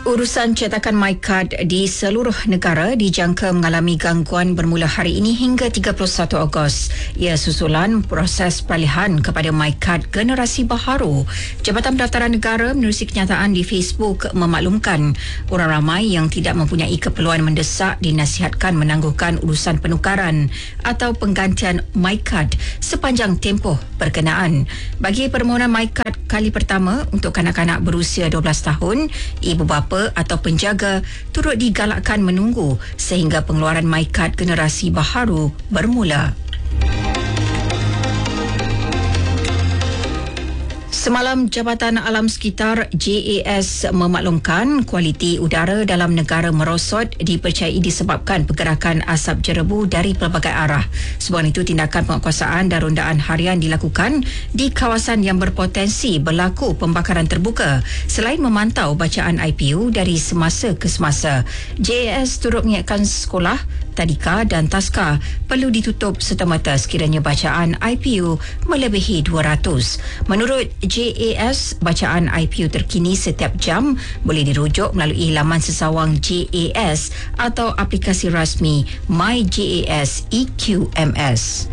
Urusan cetakan MyCard di seluruh negara dijangka mengalami gangguan bermula hari ini hingga 31 Ogos. Ia susulan proses peralihan kepada MyCard generasi baharu. Jabatan Pendaftaran Negara menerusi kenyataan di Facebook memaklumkan orang ramai yang tidak mempunyai keperluan mendesak dinasihatkan menangguhkan urusan penukaran atau penggantian MyCard sepanjang tempoh berkenaan. Bagi permohonan MyCard kali pertama untuk kanak-kanak berusia 12 tahun, ibu bapa atau penjaga turut digalakkan menunggu sehingga pengeluaran MyCard generasi baharu bermula. Semalam, Jabatan Alam Sekitar JAS memaklumkan kualiti udara dalam negara merosot dipercayai disebabkan pergerakan asap jerebu dari pelbagai arah. Sebab itu, tindakan penguatkuasaan dan rondaan harian dilakukan di kawasan yang berpotensi berlaku pembakaran terbuka selain memantau bacaan IPU dari semasa ke semasa. JAS turut mengingatkan sekolah, tadika dan taska perlu ditutup serta-merta sekiranya bacaan IPU melebihi 200. Menurut JAS, bacaan IPU terkini setiap jam boleh dirujuk melalui laman sesawang JAS atau aplikasi rasmi MyJAS EQMS.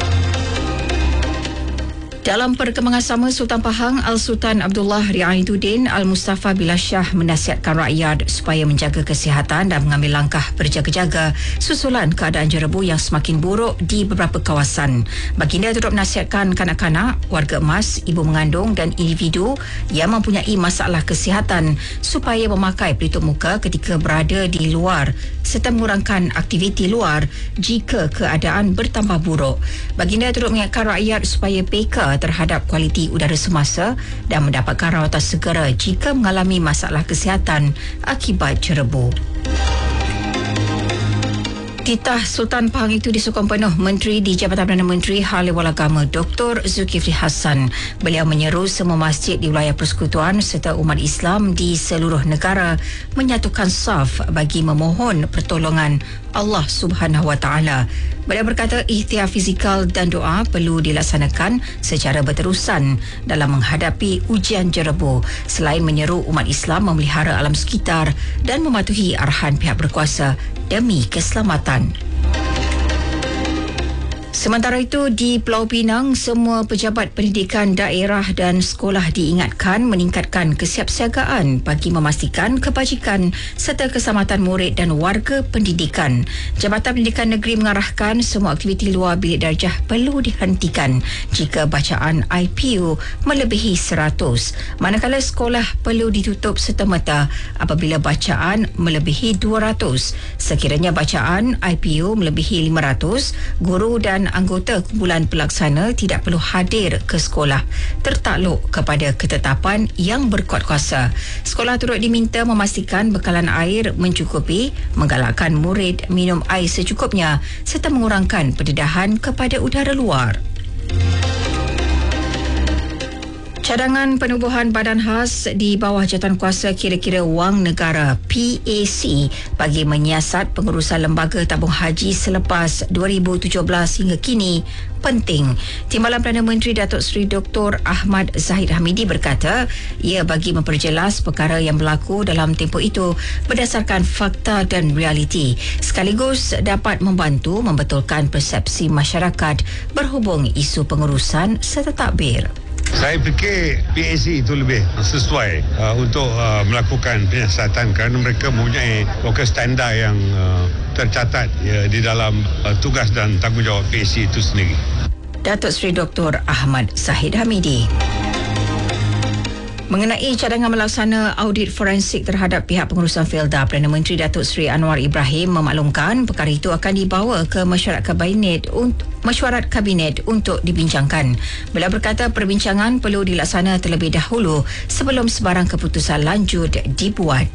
Dalam perkembangan sama, Sultan Pahang Al-Sultan Abdullah Riayatuddin Al-Mustafa Billah Shah menasihatkan rakyat supaya menjaga kesihatan dan mengambil langkah berjaga-jaga susulan keadaan jerebu yang semakin buruk di beberapa kawasan. Baginda turut menasihatkan kanak-kanak, warga emas, ibu mengandung dan individu yang mempunyai masalah kesihatan supaya memakai pelitup muka ketika berada di luar serta mengurangkan aktiviti luar jika keadaan bertambah buruk. Baginda turut mengingatkan rakyat supaya peka terhadap kualiti udara semasa dan mendapatkan rawatan segera jika mengalami masalah kesihatan akibat jerebu. Titah Sultan Pahang itu disokong penuh Menteri di Jabatan Perdana Menteri Hal Ehwal Agama Dr. Zulkifli Hassan. Beliau menyeru semua masjid di wilayah persekutuan serta umat Islam di seluruh negara menyatukan saf bagi memohon pertolongan Allah Subhanahu Wa Taala. Beliau berkata ikhtiar fizikal dan doa perlu dilaksanakan secara berterusan dalam menghadapi ujian jerebu selain menyeru umat Islam memelihara alam sekitar dan mematuhi arahan pihak berkuasa demi keselamatan. Sementara itu, di Pulau Pinang, semua pejabat pendidikan daerah dan sekolah diingatkan meningkatkan kesiapsiagaan bagi memastikan kebajikan serta keselamatan murid dan warga pendidikan. Jabatan Pendidikan Negeri mengarahkan semua aktiviti luar bilik darjah perlu dihentikan jika bacaan IPU melebihi 100. Manakala sekolah perlu ditutup serta-merta apabila bacaan melebihi 200. Sekiranya bacaan IPU melebihi 500, guru dan anggota kumpulan pelaksana tidak perlu hadir ke sekolah tertakluk kepada ketetapan yang berkuat kuasa. Sekolah turut diminta memastikan bekalan air mencukupi, menggalakkan murid minum air secukupnya serta mengurangkan pendedahan kepada udara luar. Cadangan penubuhan badan khas di bawah jawatankuasa kira-kira wang negara PAC bagi menyiasat pengurusan lembaga tabung haji selepas 2017 hingga kini penting. Timbalan Perdana Menteri Datuk Seri Dr. Ahmad Zahid Hamidi berkata ia bagi memperjelas perkara yang berlaku dalam tempoh itu berdasarkan fakta dan realiti sekaligus dapat membantu membetulkan persepsi masyarakat berhubung isu pengurusan serta tadbir. Saya fikir PAC itu lebih sesuai untuk melakukan penyiasatan kerana mereka mempunyai local standar yang tercatat di dalam tugas dan tanggungjawab PAC itu sendiri. Datuk Seri Dr. Ahmad Zahid Hamidi. Mengenai cadangan melaksana audit forensik terhadap pihak pengurusan Felda, Perdana Menteri Datuk Seri Anwar Ibrahim memaklumkan perkara itu akan dibawa ke mesyuarat kabinet untuk dibincangkan. Beliau berkata perbincangan perlu dilaksana terlebih dahulu sebelum sebarang keputusan lanjut dibuat.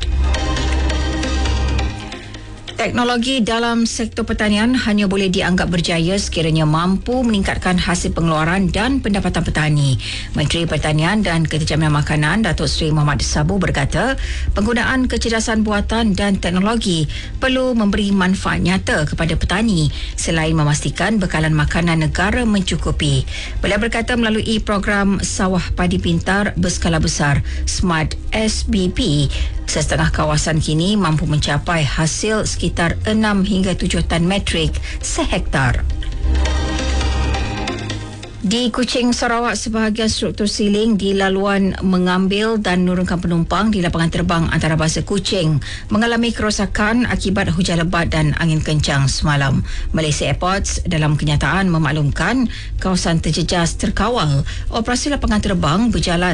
Teknologi dalam sektor pertanian hanya boleh dianggap berjaya sekiranya mampu meningkatkan hasil pengeluaran dan pendapatan petani. Menteri Pertanian dan Kejaminan Makanan Datuk Seri Muhammad Sabu berkata, penggunaan kecerdasan buatan dan teknologi perlu memberi manfaat nyata kepada petani selain memastikan bekalan makanan negara mencukupi. Beliau berkata melalui program Sawah Padi Pintar berskala besar Smart SBP, Setengah kawasan kini mampu mencapai hasil sekitar 6 hingga 7 tan metrik sehektar. Di Kuching, Sarawak, sebahagian struktur siling di laluan mengambil dan menurunkan penumpang di lapangan terbang antarabangsa Kuching mengalami kerosakan akibat hujan lebat dan angin kencang semalam. Malaysia Airports dalam kenyataan memaklumkan kawasan terjejas terkawal. Operasi lapangan terbang berjalan